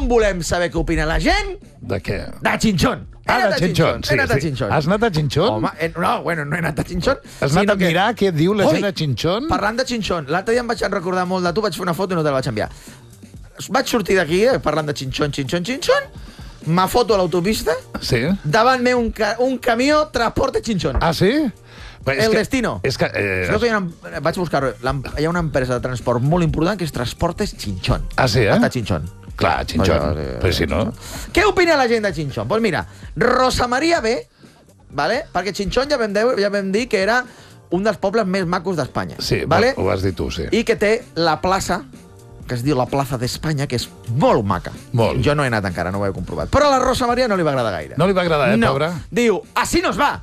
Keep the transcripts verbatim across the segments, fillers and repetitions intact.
volem saber què opina la gent... De què? De Chinchón. Ah, de Chinchón. He anat a Chinchón. Has anat a Chinchón? Home, eh, no, bueno, no he anat a Chinchón. Has anat a mirar què diu la gent a Chinchón? Parlant de Chinchón, l'altre dia em vaig recordar molt de tu, vaig fer una foto i no te la vaig enviar. Vaig sortir d'aquí, eh, parlant de Chinchón, Chinchón, Chinchón, me foto a l'autopista, sí. davant meu un, ca un camió transporte Chinchón. Ah, sí? És el que, destino. És que, eh, es veu que hi ha una, vaig buscar-ho. Hi ha una empresa de transport molt important que és Transportes Chinchón. Ah, sí, eh? Hasta Chinchón. Clar, Chinchón. Però si no... Què opina la gent de Chinchón? Doncs pues mira, Rosa Maria B, vale? Perquè Chinchón ja vam, dir, ja vam dir que era un dels pobles més macos d'Espanya. Sí, vale? ho vas dir tu, sí. I que té la plaça, que es diu la Plaça d'Espanya, que és molt maca. Molt. Jo no he anat encara, no ho he comprovat. Però a la Rosa Maria no li va agradar gaire. No li va agradar, eh, no. pobra? Diu, así nos va.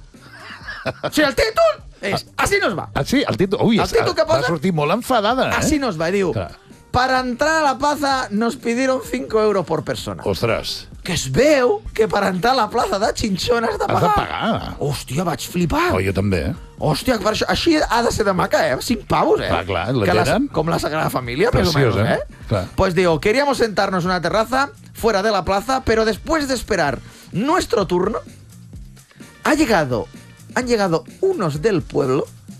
O sigui, el títol és, así nos va. Ah, sí? El títol, ui, el títol que posa, va sortir molt enfadada, eh? Así nos va. I diu, clar. Para entrar a la plaza nos pidieron cinco euros por persona. Ostres. Que es veu que per entrar a la plaça de Chinchón has de pagar. Has de pagar. Hòstia, vaig flipar. Oh, jo també, eh? Hòstia, per això, així ha de ser de maca, eh? Cinc pavos, eh? Clar, clar, la que tenen. Les, com la Sagrada Familia, Preciós, més o menos, eh? eh? Clar. Pues digo, queríamos sentarnos en una terraza fuera de la plaza, pero después de esperar nuestro turno, ha llegado, han llegado unos del pueblo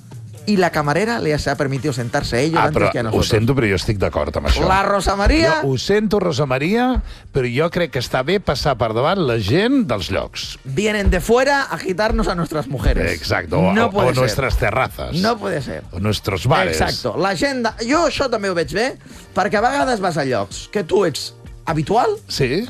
y la camarera les ha permitido sentarse a ellos ah, antes però que a ho nosotros. sento, però jo estic d'acord amb això. La Rosa Maria... Jo ho sento, Rosa Maria, però jo crec que està bé passar per davant la gent dels llocs. Vienen de fuera a agitarnos a nuestras mujeres. Exacto, o, no o, o nuestras terrazas. No puede ser. O nuestros bares. Exacto. La gent... De... Jo això també ho veig bé, perquè a vegades vas a llocs que tu ets habitual Sí.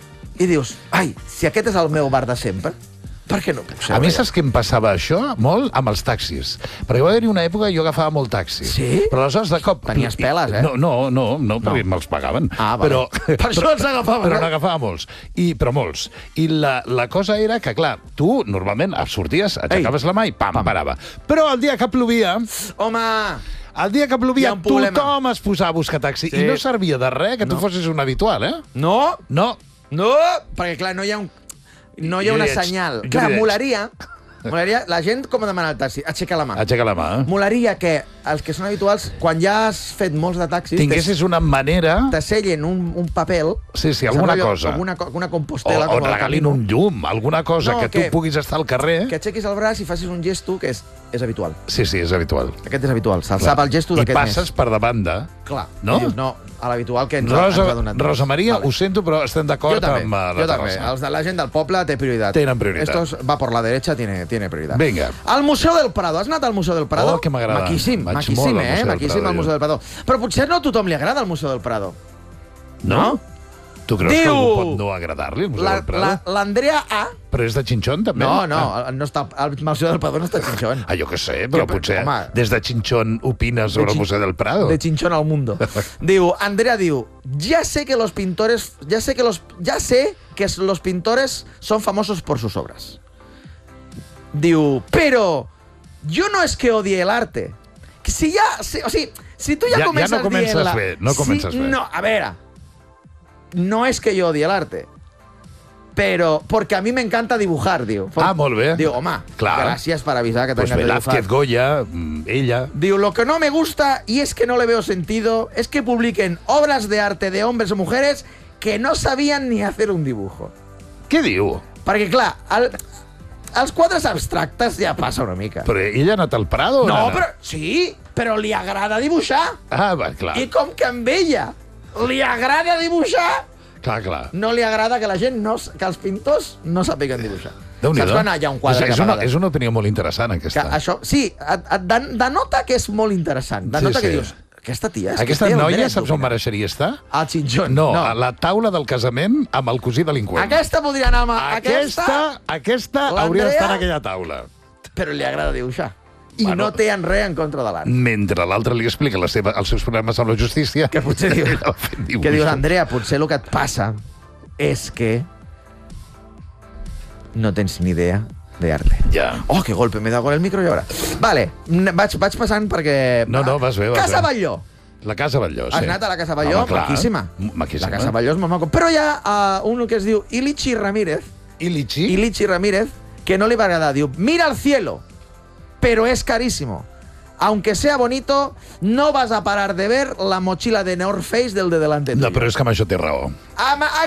i dius, ai, si aquest és el meu bar de sempre, per què no puc ser? A mi saps què em passava això? Molt amb els taxis. Perquè va haver-hi una època que jo agafava molt taxi. Sí? Però aleshores de cop... Tenies peles, eh? No, no, no, no perquè No. me'ls pagaven. Ah, vale. Però, Per això els agafaven, Però eh? n'agafava molts. I, però molts. I la, la cosa era que, clar, tu normalment sorties, aixecaves la mà i pam, Pam. parava. Però el dia que plovia... Home... El dia que Hi plovia, ha un problema. tothom es posava a buscar taxi. Sí. I no servia de res que tu No. fossis un habitual, eh? No, No. no, perquè clar, no hi ha un... No hi ha Jo una li veig, senyal. jo Clar, li veig. molaria... Molaria... La gent com demana el taxi? Aixeca la mà. Aixeca la mà. Molaria que els que són habituals, quan ja has fet molts de taxis... Tinguessis una manera... t'assellen un, un paper... Sí, sí, alguna rotllo, cosa. Alguna, una O, compostela... o com el regalin Camino, un llum, alguna cosa, No, que tu que- puguis estar al carrer. Que aixequis el braç i facis un gesto que és, és habitual. Sí, sí, és habitual. Aquest és habitual. Se'l Clar. sap el gesto I d'aquest mes. passes per davant de... Clar. No? I dius, no, a l'habitual que ens, ha- Rosa, ens ha donat. Rosa Maria, Vale. ho sento, però estem Jo d'acord també, amb eh, la jo també. terrassa. Els de la gent del poble té prioritat. Tenen prioritat. Estos va por la derecha, tiene, tiene prioritat. Vinga. Al Museu del Prado. Has anat al Museu del Prado? Oh, que m'agrada. Maquíssim, Vaig maquíssim, molt al eh? Museu del Maquíssim Prado, al Museu jo. del Prado. Però potser no a tothom li agrada el Museu del Prado. No? Tu creus Diu- que algú pot no agradar-li el Museu La- del Prado? la- L'Andrea A... Però és de Chinchón, també? No, no, Ah, no està, el Museu del Prado no està a Chinchón. ah jo què sé, però Que- potser home. des de Chinchón opines sobre el Chin- Museu del Prado. De Chinchón al mundo. Diu, Andrea diu, ya sé que los pintores, ya sé que los, ya sé que los pintores son famosos por sus obras. Diu, pero yo no es que odie el arte. Que si ya, si, o sigui, si tu ja, Ja- ja comences no comences dient-la- bé, no comences si, bé. No, a veure, no es que yo odie el arte, pero porque a mí me encanta dibujar, diu. Ah, molt bé. Diu, home, Clar. gràcies per avisar que Pues t'encanta dibujar. Velázquez, Goya, mm, ella... Digo, lo que no me gusta, y es que no le veo sentido, es que publiquen obras de arte de hombres o mujeres que no sabían ni hacer un dibujo. Què diu? Perquè, clar, el, els quadres abstractes ja passa una mica. Però ella ha anat al Prado? o No, no ha anat? però... Sí, però li agrada dibuixar. Ah, va, clar. I com que amb ella li agrada dibuixar, Clar, clar. no li agrada que la gent, no, que els pintors no sàpiguen dibuixar. Déu-n'hi-do. Saps quan hi ha un quadre és, és, que una, parla de- és una opinió molt interessant, que aquesta. això, sí, et, et den- denota que és molt interessant. Denota Sí, que sí. dius, aquesta tia... És Aquesta que té el noia, dret saps on d'opinar. mereixeria estar? Al Chinchón. No, a la taula del casament amb el cosí delinqüent. Aquesta podria anar amb... Aquesta... Aquesta, aquesta l'Andrea- hauria d'estar en aquella taula. Però li agrada dibuixar. I Bueno. no té en res en contra de l'art. Mentre l'altre li explica la seva, els seus problemes amb la justícia... Que potser diu... ella va fent dibuixos. que dius, Andrea, potser el que et passa és que no tens ni idea de arte. Ja. Oh, que golpe, me he dado con el micro y ahora. Vale, n- vaig, vaig passant perquè... No, no, vas bé, vas Casa bé. Batlló. La Casa Batlló, sí. Has anat a la Casa Batlló? Home, clar. Maquíssima. Maquíssima. La Casa Batlló és molt maco. Però hi ha uh, un que es diu Ilichi Ramírez, I Lichi? Ilichi Ramírez, que no le va a agradar. Diu, mira al cielo, pero es carísimo. Aunque sea bonito, no vas a parar de ver la mochila de North Face del de delante No, tuyo. però és que amb això té raó. Ama-